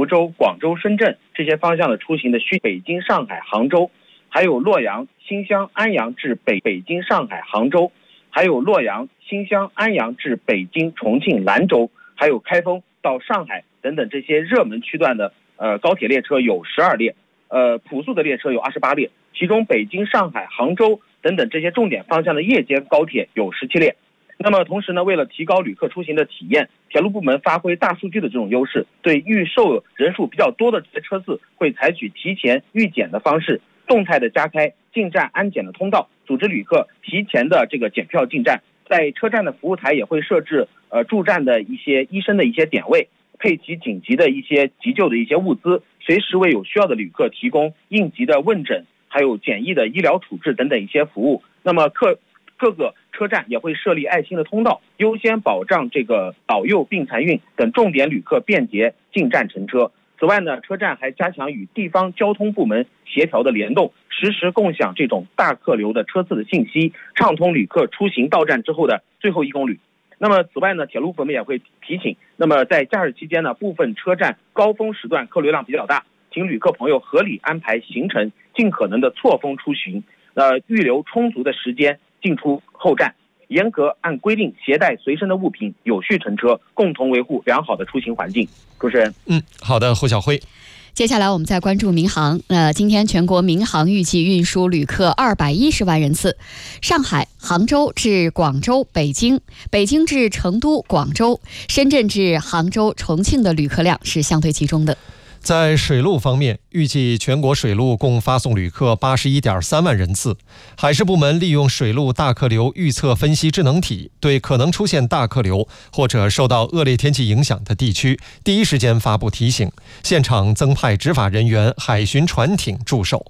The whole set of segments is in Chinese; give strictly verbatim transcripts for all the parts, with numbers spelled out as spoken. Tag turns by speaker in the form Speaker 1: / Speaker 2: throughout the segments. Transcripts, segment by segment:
Speaker 1: 福州、广州、深圳这些方向的出行的需北京、上海、杭州，还有洛阳、新乡、安阳至北北京、上海、杭州，还有洛阳、新乡、安阳至北京、重庆、兰州，还有开封到上海等等这些热门区段的呃高铁列车有十二列，呃普速的列车有二十八列，其中北京、上海、杭州等等这些重点方向的夜间高铁有十七列。那么同时呢，为了提高旅客出行的体验，铁路部门发挥大数据的这种优势，对预售人数比较多的这些车次会采取提前预检的方式，动态的加开进站安检的通道，组织旅客提前的这个检票进站。在车站的服务台也会设置呃驻站的一些医生的一些点位，配齐紧急的一些急救的一些物资，随时为有需要的旅客提供应急的问诊，还有简易的医疗处置等等一些服务。那么各各个车站也会设立爱心的通道，优先保障这个老幼病残孕等重点旅客便捷进站乘车。此外呢，车站还加强与地方交通部门协调的联动，实时共享这种大客流的车次的信息，畅通旅客出行到站之后的最后一公里。那么此外呢，铁路部门也会提醒，那么在假日期间呢，部分车站高峰时段客流量比较大，请旅客朋友合理安排行程，尽可能的错峰出行，呃，预留充足的时间进出后站，严格按规定携带随身的物品，有序乘车，共同维护良好的出行环境。主持人，
Speaker 2: 嗯，好的，胡晓辉。
Speaker 3: 接下来我们再关注民航。呃，今天全国民航预计运输旅客二百一十万人次，上海、杭州至广州、北京、北京至成都、广州、深圳至杭州、重庆的旅客量是相对集中的。
Speaker 2: 在水路方面，预计全国水路共发送旅客八十一点三万人次。海事部门利用水路大客流预测分析智能体，对可能出现大客流或者受到恶劣天气影响的地区，第一时间发布提醒，现场增派执法人员、海巡船艇驻守。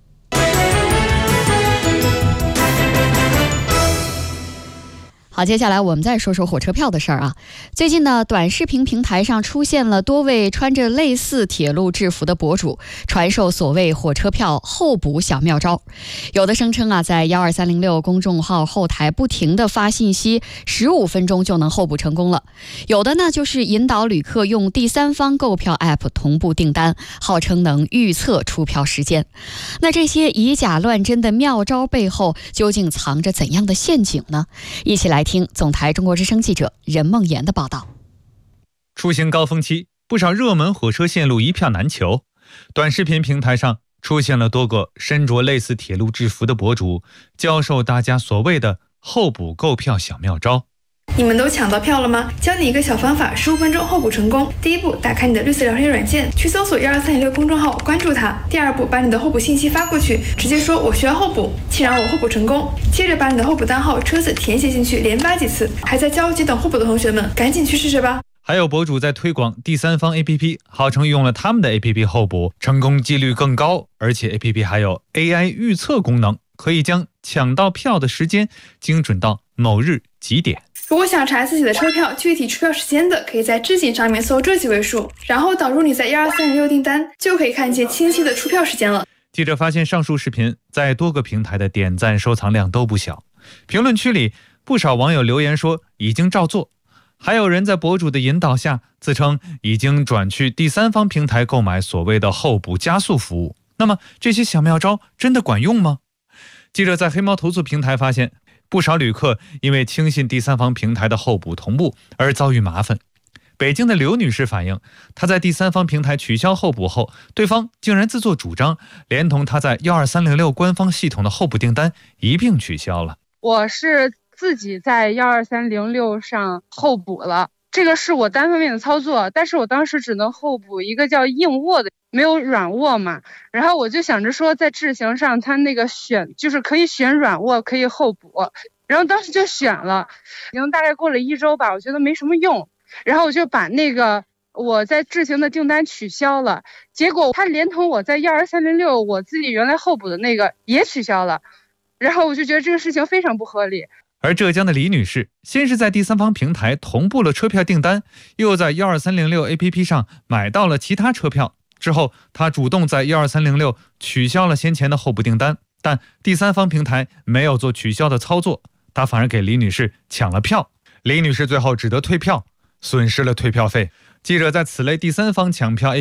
Speaker 3: 好，接下来我们再说说火车票的事儿啊。最近呢，短视频平台上出现了多位穿着类似铁路制服的博主，传授所谓火车票候补小妙招。有的声称啊，在一二三零六公众号后台不停地发信息，十五分钟就能候补成功了。有的呢，就是引导旅客用第三方购票 App 同步订单，号称能预测出票时间。那这些以假乱真的妙招背后，究竟藏着怎样的陷阱呢？一起来听总台中国之声记者任梦妍的报道。
Speaker 4: 出行高峰期，不少热门火车线路一票难求，短视频平台上出现了多个身着类似铁路制服的博主，教授大家所谓的候补购票小妙招。
Speaker 5: 你们都抢到票了吗？教你一个小方法，十五分钟候补成功。第一步，打开你的绿色聊天软件，去搜索一二三零六公众号，关注它。第二步，把你的候补信息发过去，直接说我需要候补，请让我候补成功。接着把你的候补单号、车次填写进去，连发几次。还在焦急等候补的同学们，赶紧去试试吧。
Speaker 4: 还有博主在推广第三方 A P P， 号称用了他们的 A P P 候补成功几率更高，而且 A P P 还有 A I 预测功能，可以将抢到票的时间精准到某日几点。
Speaker 5: 如果想查自己的车票具体出票时间的，可以在置景上面搜这几位数，然后导入你在一二三零六订单，就可以看见清晰的出票时间了。
Speaker 4: 记者发现上述视频在多个平台的点赞收藏量都不小，评论区里不少网友留言说已经照做，还有人在博主的引导下自称已经转去第三方平台购买所谓的候补加速服务。那么这些小妙招真的管用吗？记者在黑猫投诉平台发现，不少旅客因为轻信第三方平台的候补同步而遭遇麻烦。北京的刘女士反映，她在第三方平台取消候补后，对方竟然自作主张，连同她在一二三零六官方系统的候补订单一并取消了。
Speaker 6: 我是自己在一二三零六上候补了，这个是我单方面的操作，但是我当时只能候补一个叫硬卧的，没有软卧嘛。然后我就想着说，在智行上它那个选就是可以选软卧，可以候补，然后当时就选了，已经大概过了一周吧，我觉得没什么用，然后我就把那个我在智行的订单取消了，结果它连同我在一二三零六我自己原来候补的那个也取消了，然后我就觉得这个事情非常不合理。
Speaker 4: 而浙江的李女士先是在第三方平台同步了车票订单，又在一二三零六 A P P 上买到了其他车票，之后她主动在一二三零六取消了先前的候补订单，但第三方平台没有做取消的操作，她反而给李女士抢了票，李女士最后只得退票，损失了退票费。记者在此类第三方抢票